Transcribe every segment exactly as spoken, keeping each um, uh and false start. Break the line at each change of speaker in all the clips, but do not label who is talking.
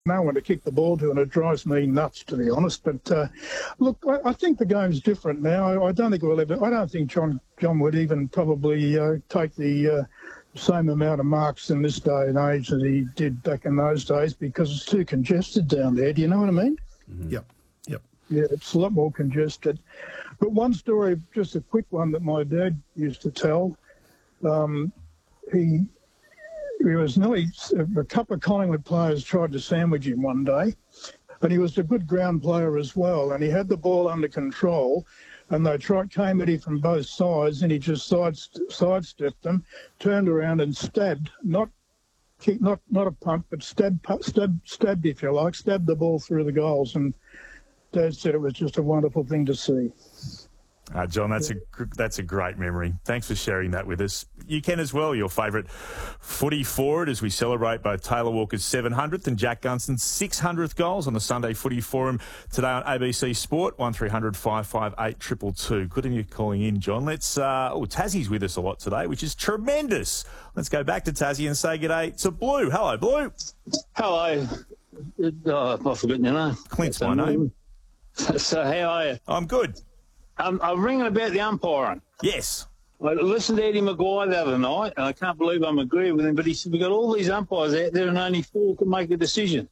no one to kick the ball to, and it drives me nuts, to be honest. But uh, look, I, I think the game's different now. I, I don't think we'll ever. I don't think John John would even probably uh, take the uh, same amount of marks in this day and age that he did back in those days, because it's too congested down there. Do you know what I mean?
Mm-hmm. Yep. Yep.
Yeah, it's a lot more congested. But one story, just a quick one that my dad used to tell. Um, he. He was nearly, a couple of Collingwood players tried to sandwich him one day, and he was a good ground player as well, and he had the ball under control, and they tried, came at him from both sides, and he just side, sidestepped them, turned around and stabbed, not kick, not not a pump, but stabbed, stabbed, stabbed, if you like, stabbed the ball through the goals, and Dad said it was just a wonderful thing to see.
Uh, John, that's a that's a great memory. Thanks for sharing that with us. You can as well, your favourite footy forward, as we celebrate both Taylor Walker's seven hundredth and Jack Gunston's six hundredth goals on the Sunday Footy Forum today on A B C Sport, one three hundred five five eight two two two. Good of you calling in, John. Let's, uh, oh, Tassie's with us a lot today, which is tremendous. Let's go back to Tassie and say g'day to Blue. Hello, Blue.
Hello. Oh, I've forgotten your name.
Clint's my name.
So how are you?
I'm good.
Um, I'm ringing about the umpiring.
Yes.
I listened to Eddie Maguire the other night, and I can't believe I'm agreeing with him, but he said we've got all these umpires out there and only four can make a decision.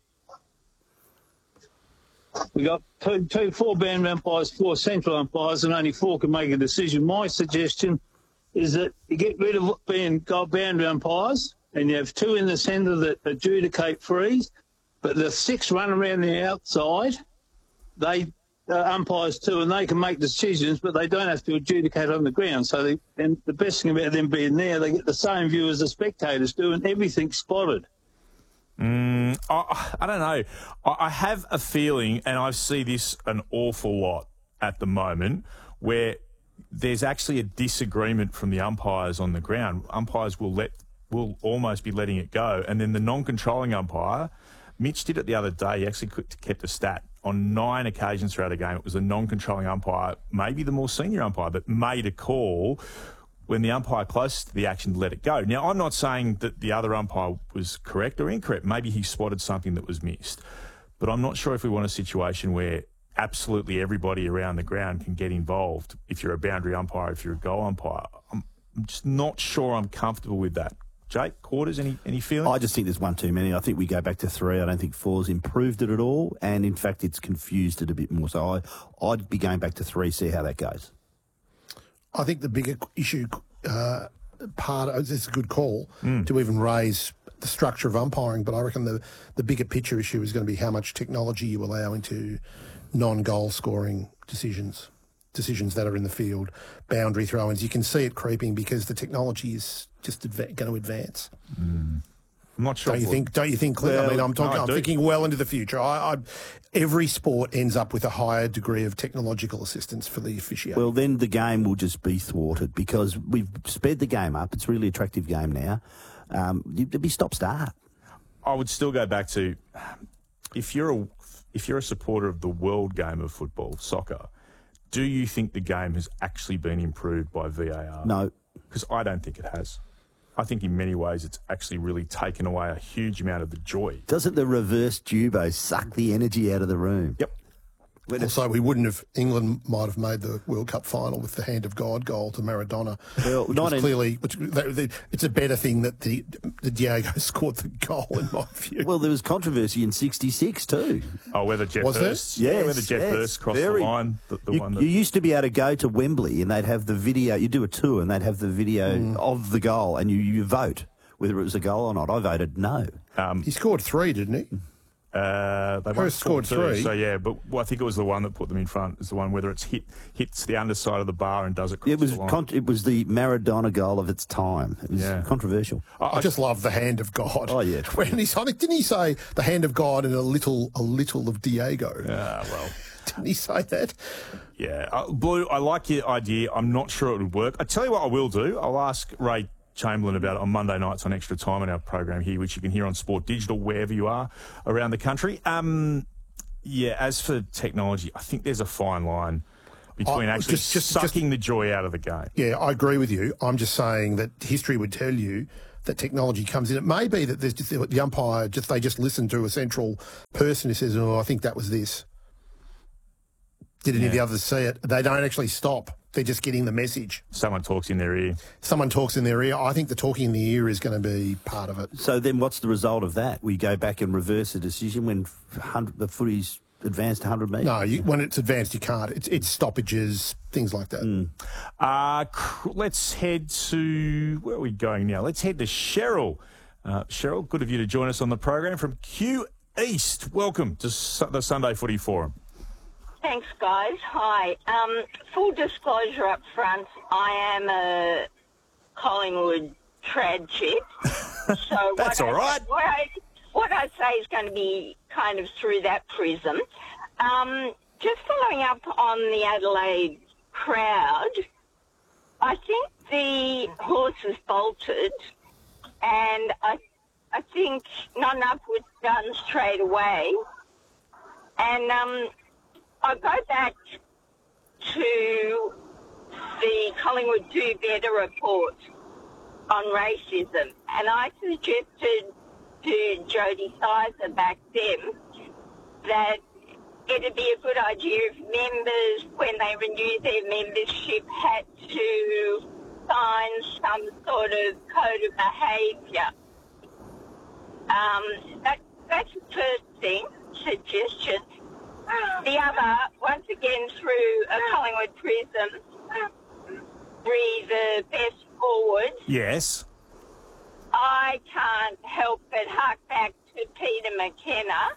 We've got two, two four band umpires, four central umpires, and only four can make a decision. My suggestion is that you get rid of being gold boundary umpires, and you have two in the centre that adjudicate frees, but the six run around the outside, they... Uh, umpires too, and they can make decisions, but they don't have to adjudicate on the ground. So they, and the best thing about them being there, they get the same view as the spectators do, and everything's spotted.
Mm, I, I don't know. I, I have a feeling, and I see this an awful lot at the moment, where there's actually a disagreement from the umpires on the ground. Umpires will let will almost be letting it go, and then the non-controlling umpire, Mitch did it the other day. He actually kept a stat. On nine occasions throughout a game, it was a non-controlling umpire, maybe the more senior umpire, but made a call when the umpire closest to the action let it go. Now, I'm not saying that the other umpire was correct or incorrect. Maybe he spotted something that was missed. But I'm not sure if we want a situation where absolutely everybody around the ground can get involved. If you're a boundary umpire, if you're a goal umpire, I'm just not sure I'm comfortable with that. Jake, Quarters, any any feeling?
I just think there's one too many. I think we go back to three. I don't think four's improved it at all, and in fact, it's confused it a bit more. So I, I'd be going back to three, see how that goes.
I think the bigger issue, uh, part of it's a good call
mm.
to even raise the structure of umpiring, but I reckon the the bigger picture issue is going to be how much technology you allow into non-goal scoring decisions. Decisions that are in the field, boundary throw-ins. You can see it creeping because the technology is just adva- going to advance.
Mm. I'm not sure.
Don't you think? Don't you think, Clint?
Well,
I mean, I'm talking.
no, I
I'm
do.
thinking well into the future. I, I, every sport ends up with a higher degree of technological assistance for the officiating.
Well, then the game will just be thwarted because we've sped the game up. It's a really attractive game now. Um, it'd be stop-start.
I would still go back to if you're a if you're a supporter of the world game of football, soccer. Do you think the game has actually been improved by V A R?
No.
Because I don't think it has. I think in many ways it's actually really taken away a huge amount of the joy.
Doesn't the reverse jubo suck the energy out of the room?
Yep.
Also, we wouldn't have. England might have made the World Cup final with the hand of God goal to Maradona.
Well,
which
not
was clearly, which, it's a better thing that the, the Diego scored the goal in my view.
Well, there was controversy in sixty-six too.
Oh, whether Jeff
Was there?
Hurst,
Yes,
yeah, whether Jeff
yes,
Hurst crossed
very.
the line, the, the
you,
one that
you used to be able to go to Wembley and they'd have the video. You do a tour and they'd have the video
Mm.
of the goal, and you, you vote whether it was a goal or not. I voted no.
um,
He scored three, didn't he?
Uh, they won
Hurst scored
four two,
three.
So yeah, but well, I think it was the one that put them in front. Is the one whether it's hit hits the underside of the bar and does it cross
It was
the line.
con- it was the Maradona goal of its time. It was
Yeah.
controversial.
I,
I just love the hand of God.
Oh, yeah.
When he's, I think, didn't he say the hand of God and a little, a little of Diego?
Ah, well,
Didn't he say that?
yeah. Uh, Blue, I like your idea. I'm not sure it would work. I tell you what, I will do. I'll ask Ray Chamberlain about it on Monday nights on Extra Time in our program here, which you can hear on Sport Digital wherever you are around the country. Um, yeah, as for technology, I think there's a fine line between
Oh,
actually
just- just-
sucking the joy out of the game.
Yeah, I agree with you. I'm just saying that history would tell you that technology comes in. It may be that there's just the umpire just they just listen to a central person who says, "Oh, I think that was this." Did any
Yeah.
of the others see it? They don't actually stop. They're just getting the message.
Someone talks in their ear.
Someone talks in their ear. I think the talking in the ear is going to be part of it.
So then what's the result of that? We go back and reverse the decision when one hundred, the footy's advanced one hundred metres?
No, you, when it's advanced, you can't. It's, it's stoppages, things like that.
Mm.
Uh, cr- let's head to, where are we going now? Let's head to Cheryl. Uh, Cheryl, good of you to join us on the program from Q East. Welcome to Su- the Sunday Footy Forum.
Thanks, guys. Hi. Um, full disclosure up front, I am a Collingwood trad chick. So
That's
what
all
I,
right.
What I, what I say is going to be kind of through that prism. Um, just following up on the Adelaide crowd, I think the horses bolted, and I, I think not enough was done straight away. And um, I go back to the Collingwood Do Better report on racism, and I suggested to Jodie Sizer back then that it'd be a good idea if members, when they renew their membership, had to sign some sort of code of behaviour. Um, that, that's the first thing, suggestion. The other, once again through a Collingwood prism, re the best forwards,
Yes.
I can't help but hark back to Peter McKenna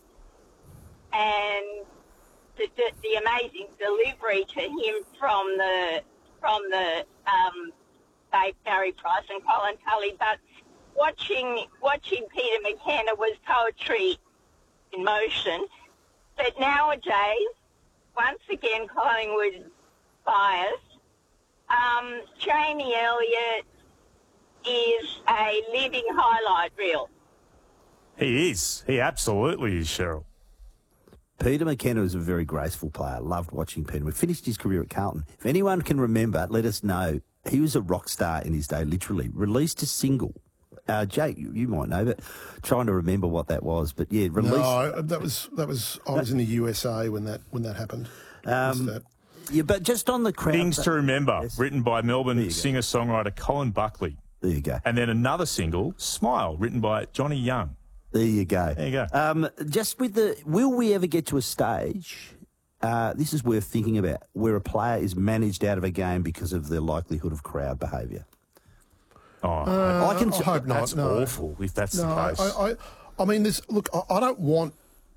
and the, the, the amazing delivery to him from the from the um, Barry Price and Colin Tully. But watching watching Peter McKenna was poetry in motion. But nowadays, once again, Collingwood bias. Um, Jamie Elliott is a living highlight reel.
He is. He absolutely is, Cheryl.
Peter McKenna was a very graceful player. Loved watching Peter. We finished his career at Carlton. If anyone can remember, let us know. He was a rock star in his day, literally. Released a single. Uh, Jake, you, you might know, but trying to remember what that was. But yeah, released.
No, that was that was. I was in the U S A when that when that happened.
Um,
that.
Yeah, but just on the crowd.
Things to remember,
Yes.
written by
There
Melbourne
you go.
singer-songwriter Colin Buckley.
There you go.
And then another single, Smile, written by Johnny Young.
There you go.
There you go.
Um, just with the, will we ever get to a stage? Uh, this is worth thinking about, where a player is managed out of a game because of the likelihood of crowd behaviour.
Oh,
Uh,
I can
I hope not.
that's
no.
awful if that's
No,
the
I,
case.
I, I, I mean, there's look. I, I don't want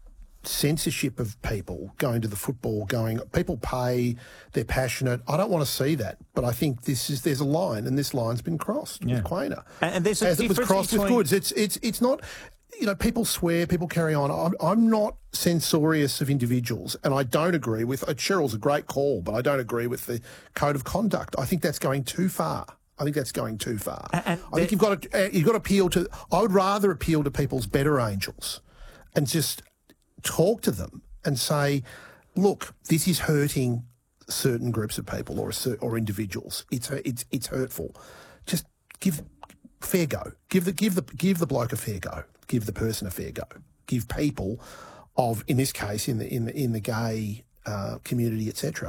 censorship of people going to the football. Going, people pay, they're passionate. I don't want to see that. But I think this is there's a line, and this line's been crossed
Yeah.
with Quainer.
And- and there's a
as it was
difference
crossed with
between-
Goods. It's it's it's not. You know, people swear, people carry on. I'm, I'm not censorious of individuals, and I don't agree with. Uh, Cheryl's a great call, but I don't agree with the code of conduct. I think that's going too far. I think that's going too far.
And- and
I think you've got to uh, you've got to appeal to. I would rather appeal to people's better angels, and just talk to them and say, look, this is hurting certain groups of people or a cer- or individuals. It's it's it's hurtful. Just give fair go. Give the give the give the bloke a fair go. Give the person a fair go. Give people of, in this case, in the in the in the gay uh, community, et cetera.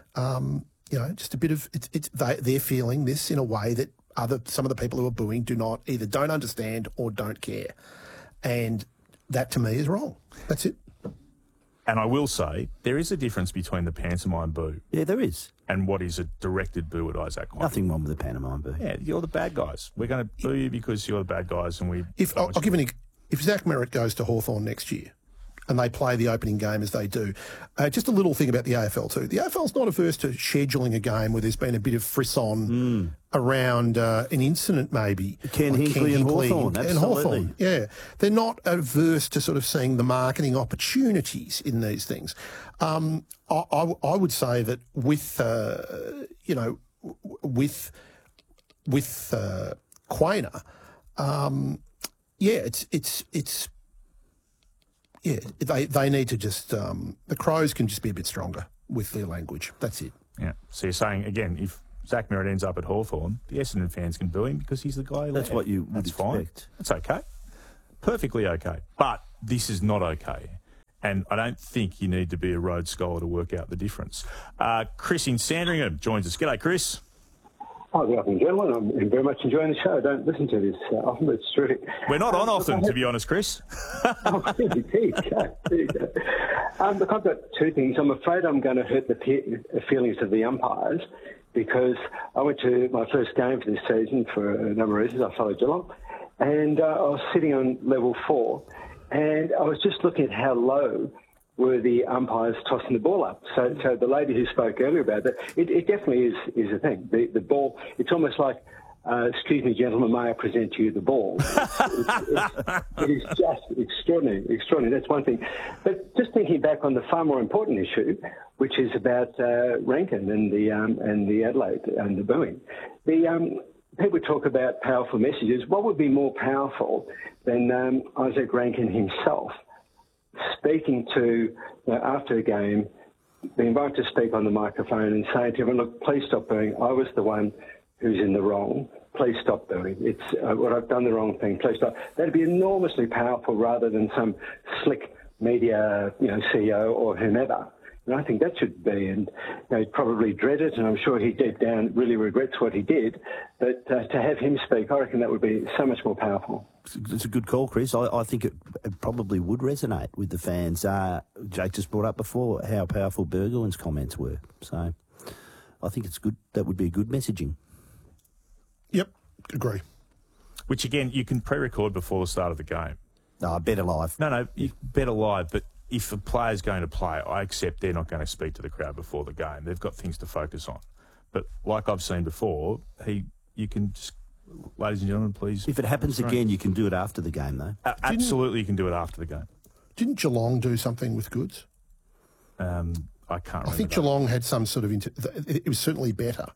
Um, you know, just a bit of it's, it's they, they're feeling this in a way that other some of the people who are booing do not either don't understand or don't care, and that to me is wrong. That's it.
And I will say, there is a difference between the pantomime boo
Yeah, there is.
and what is a directed boo at Isaac Quainer.
Nothing wrong with the pantomime boo.
Yeah, you're the bad guys. We're going to boo you because you're the bad guys, and we.
If I'll, I'll give an ex- if Zach Merritt goes to Hawthorn next year, and they play the opening game as they do, uh, just a little thing about the A F L too. The A F L's not averse to scheduling a game where there's been a bit of frisson around uh, an incident, maybe.
Ken
like
Hinkley and Hawthorn,
and
absolutely.
Hawthorn. Yeah, they're not averse to sort of seeing the marketing opportunities in these things. Um, I, I, I would say that with uh, you know w- with with uh, Quainer. Um, Yeah, it's it's it's yeah. They they need to just um, the Crows can just be a bit stronger with their language. That's it.
Yeah. So you're saying again, if Zach Merritt ends up at Hawthorn, the Essendon fans can boo him because he's the guy.
That's
there.
what you would
That's fine.
expect.
That's okay. Perfectly okay. But this is not okay. And I don't think you need to be a Rhodes Scholar to work out the difference. Uh, Chris in Sandringham joins us. G'day, Chris.
Oh, good afternoon, gentlemen. I'm very much enjoying the show. I don't listen to this uh, often, but it's terrific.
We're not on
um,
often, to be honest, Chris.
Oh, indeed. um, look, I've got two things. I'm afraid I'm going to hurt the pe- feelings of the umpires because I went to my first game for this season for a number of reasons. I followed Geelong, and uh, I was sitting on level four, and I was just looking at how low were the umpires tossing the ball up. So, so the lady who spoke earlier about that, it, it definitely is is a thing. The, the ball, it's almost like, uh, excuse me, gentlemen, may I present to you the ball? It's, it's, it is just extraordinary, extraordinary. That's one thing. But just thinking back on the far more important issue, which is about uh, Rankin and the um, and the Adelaide and the booing. The um, people talk about powerful messages. What would be more powerful than um, Isaac Rankin himself speaking to, uh, after a game, being invited to speak on the microphone and saying to everyone, look, please stop booing. I was the one who's in the wrong. Please stop booing. It's uh, what I've done the wrong thing. Please stop. That'd be enormously powerful rather than some slick media, you know, C E O or whomever. And I think that should be, and you know, he'd probably dread it, and I'm sure he deep down really regrets what he did. But uh, to have him speak, I reckon that would be so much more powerful.
It's a good call, Chris. I, I think it, it probably would resonate with the fans. Uh, Jake just brought up before how powerful Burgoyne's comments were. So I think it's good. That would be good messaging.
Yep, agree.
Which, again, you can pre-record before the start of the game.
No, better live.
No, no, you better live, but if a player's going to play, I accept they're not going to speak to the crowd before the game. They've got things to focus on. But like I've seen before, he, you can just, ladies and gentlemen, please.
If it happens again, you can do it after the game, though.
Uh, absolutely, you can do it after the game.
Didn't Geelong do something with Goods?
Um, I can't remember.
I think
that.
Geelong had some sort of... Inter- it was certainly better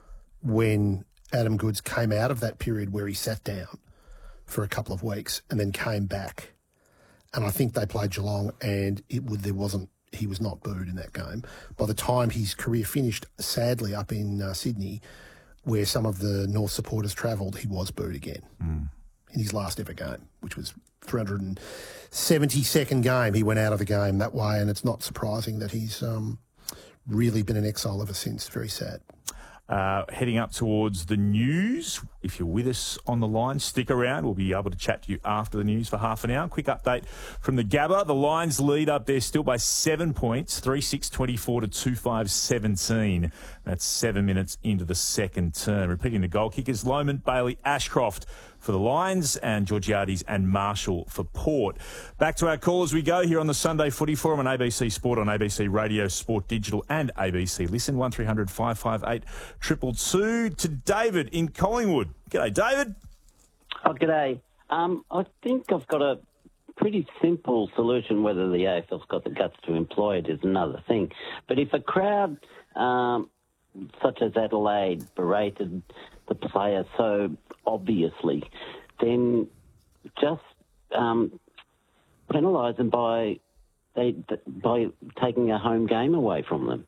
when Adam Goods came out of that period where he sat down for a couple of weeks and then came back. And I think they played Geelong, and it would, there wasn't. He was not booed in that game. By the time his career finished, sadly up in uh, Sydney, where some of the North supporters travelled, he was booed again mm. in his last ever game, which was three hundred seventy-second game. He went out of the game that way, and it's not surprising that he's um, really been in exile ever since. Very sad.
Uh, heading up towards the news. If you're with us on the line, stick around. We'll be able to chat to you after the news for half an hour. Quick update from the Gabba. The Lions lead up there still by seven points, three six twenty-four to two five seventeen. That's seven minutes into the second term. Repeating the goal kickers, Lohman, Bailey, Ashcroft for the Lions, and Georgiades and Marshall for Port. Back to our call as we go here on the Sunday Footy Forum on A B C Sport, on A B C Radio, Sport Digital and A B C Listen. one three hundred five five eight two two two to David in Collingwood. G'day, David.
Oh, g'day. Um, I think I've got a pretty simple solution. Whether the A F L's got the guts to employ it is another thing. But if a crowd um, such as Adelaide berated the player so obviously, then just um, penalise them by they by taking a home game away from them.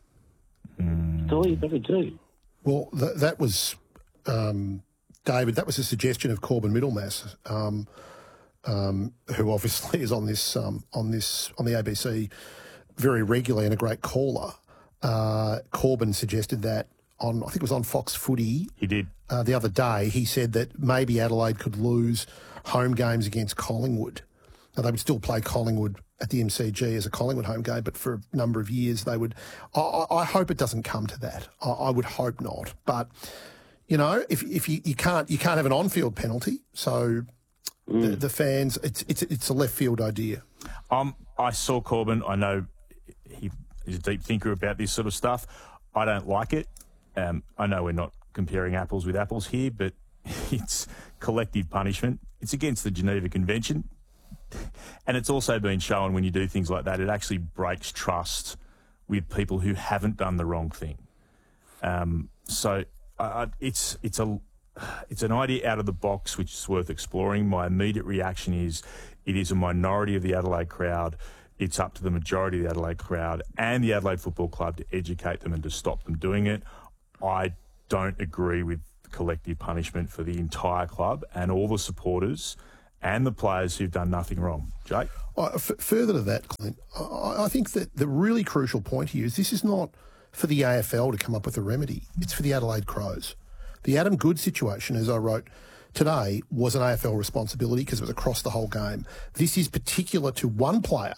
Mm. That's all you've got to do.
Well, th- that was, um, David, that was a suggestion of Corbin Middlemass, um, um, who obviously is on this um, on this on the A B C very regularly and a great caller. Uh, Corbin suggested that on, I think it was on Fox Footy.
He did.
Uh, the other day, he said that maybe Adelaide could lose home games against Collingwood. Now, they would still play Collingwood at the M C G as a Collingwood home game, but for a number of years they would... I, I hope it doesn't come to that. I, I would hope not. But, you know, if if you, you can't you can't have an on-field penalty, so mm. the, the fans, it's, it's, it's a left-field idea.
Um, I saw Corbin. I know he, he's a deep thinker about this sort of stuff. I don't like it. Um, I know we're not comparing apples with apples here, but it's collective punishment. It's against the Geneva Convention. And it's also been shown when you do things like that, it actually breaks trust with people who haven't done the wrong thing. Um, so uh, it's it's a it's an idea out of the box which is worth exploring. My immediate reaction is it is a minority of the Adelaide crowd. It's up to the majority of the Adelaide crowd and the Adelaide Football Club to educate them and to stop them doing it. I don't agree with collective punishment for the entire club and all the supporters and the players who've done nothing wrong. Jake?
Uh, f- further to that, Clint, I, I think that the really crucial point here is this is not for the A F L to come up with a remedy. It's for the Adelaide Crows. The Adam Good situation, as I wrote today, was an A F L responsibility because it was across the whole game. This is particular to one player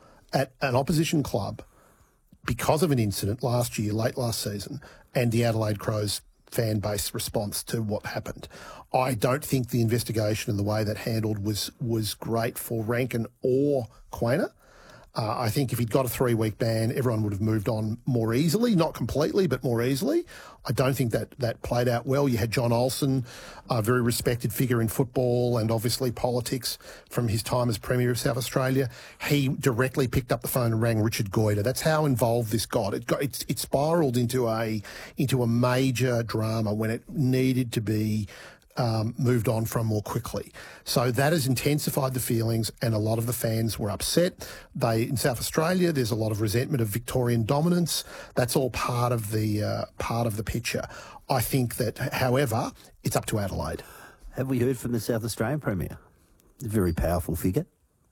at an opposition club because of an incident last year, late last season, and the Adelaide Crows fan base response to what happened. I don't think the investigation and the way that handled was was great for Rankin or Quainer. Uh, I think if he'd got a three-week ban, everyone would have moved on more easily, not completely, but more easily. I don't think that that played out well. You had John Olsen, a very respected figure in football and obviously politics from his time as Premier of South Australia. He directly picked up the phone and rang Richard Goyder. That's how involved this got. It got it, it spiralled into a into a major drama when it needed to be Um, moved on from more quickly. So that has intensified the feelings, and a lot of the fans were upset. They in South Australia, there's a lot of resentment of Victorian dominance. That's all part of the uh, part of the picture. I think that, however, it's up to Adelaide.
Have we heard from the South Australian Premier? A very powerful figure.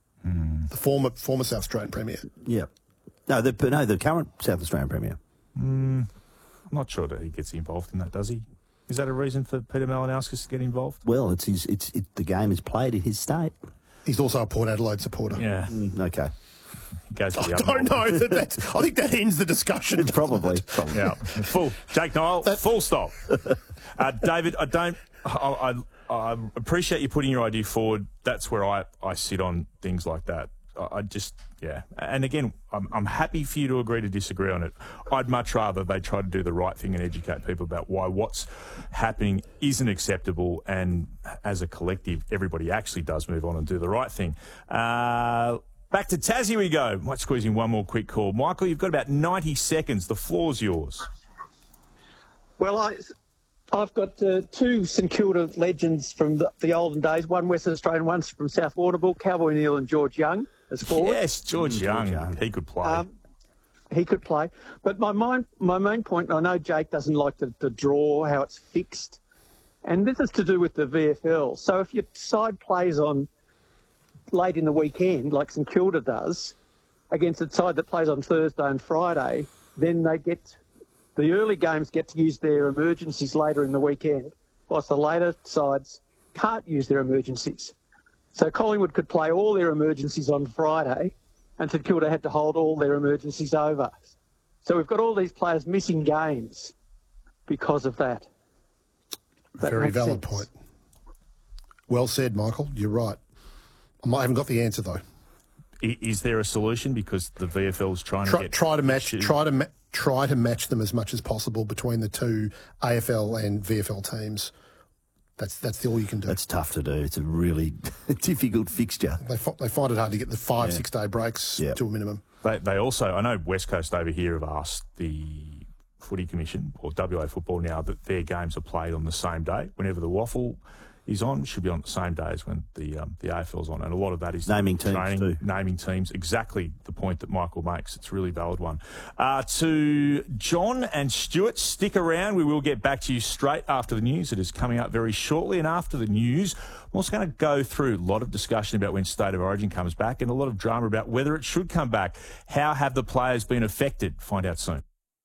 Mm. The former former South Australian Premier.
Yeah. No, the no the current South Australian Premier.
Mm, I'm not sure that he gets involved in that, does he? Is that a reason for Peter Malinauskas to get involved?
Well, it's his, it's it, the game is played in his state.
He's also a Port Adelaide supporter.
Yeah.
Mm, okay.
He goes to the
I don't know. That that's, I think that ends the discussion.
Probably. probably.
Yeah. Full. Jake Niall, that, full stop. Uh, David, I don't... I, I, I appreciate you putting your idea forward. That's where I, I sit on things like that. I just, yeah. And again, I'm, I'm happy for you to agree to disagree on it. I'd much rather they try to do the right thing and educate people about why what's happening isn't acceptable, and as a collective, everybody actually does move on and do the right thing. Uh, back to Tassie we go. Might squeeze in one more quick call. Michael, you've got about ninety seconds. The floor's yours.
Well, I... I've got uh, two St Kilda legends from the, the olden days, one Western Australian, one from South Warrnambool, Cowboy Neal and George Young as forward.
Yes, George, mm, Young. George Young. He could play. Um,
he could play. But my, mind, my main point, I know Jake doesn't like the, the draw, how it's fixed, and this is to do with the V F L. So if your side plays on late in the weekend, like St Kilda does, against a side that plays on Thursday and Friday, then they get... The early games get to use their emergencies later in the weekend, whilst the later sides can't use their emergencies. So Collingwood could play all their emergencies on Friday, and St Kilda had to hold all their emergencies over. So we've got all these players missing games because of that. that
Very valid
sense.
point. Well said, Michael. You're right. I haven't got the answer, though.
Is there a solution? Because the V F L's trying
try,
to get...
Try to match... Try to ma- Try to match them as much as possible between the two A F L and V F L teams. That's that's all you can do.
That's tough to do. It's a really difficult fixture.
They, f- they find it hard to get the five,
yeah.
six-day breaks
yep.
to a minimum.
They, they also, I know West Coast over here have asked the Footy Commission, or W A Football now, that their games are played on the same day. Whenever the waffle is on, should be on the same day as when the um, the A F L's on. And a lot of that is
naming teams
training,
too.
Naming teams, exactly the point that Michael makes. It's a really valid one. Uh, to John and Stuart, stick around. We will get back to you straight after the news. It is coming up very shortly. And after the news, we're also going to go through a lot of discussion about when State of Origin comes back and a lot of drama about whether it should come back. How have the players been affected? Find out soon.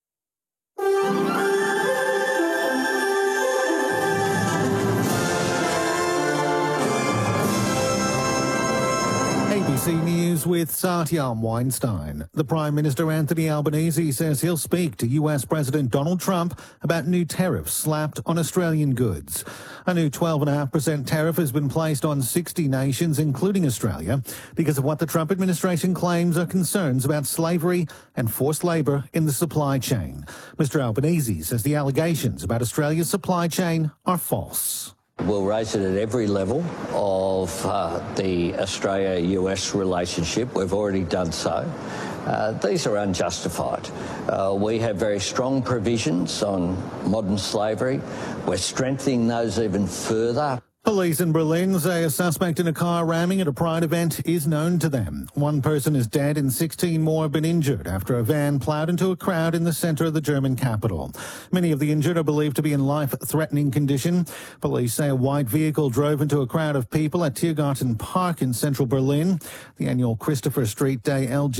A B C News with Satyam Weinstein. The Prime Minister Anthony Albanese says he'll speak to U S President Donald Trump about new tariffs slapped on Australian goods. A new twelve point five percent tariff has been placed on sixty nations, including Australia, because of what the Trump administration claims are concerns about slavery and forced labour in the supply chain. Mister Albanese says the allegations about Australia's supply chain are false.
We'll raise it at every level of uh, the Australia-U S relationship. We've already done so. Uh, these are unjustified. Uh, we have very strong provisions on modern slavery. We're strengthening those even further.
Police in Berlin say a suspect in a car ramming at a Pride event is known to them. One person is dead and sixteen more have been injured after a van ploughed into a crowd in the centre of the German capital. Many of the injured are believed to be in life-threatening condition. Police say a white vehicle drove into a crowd of people at Tiergarten Park in central Berlin. The annual Christopher Street Day L G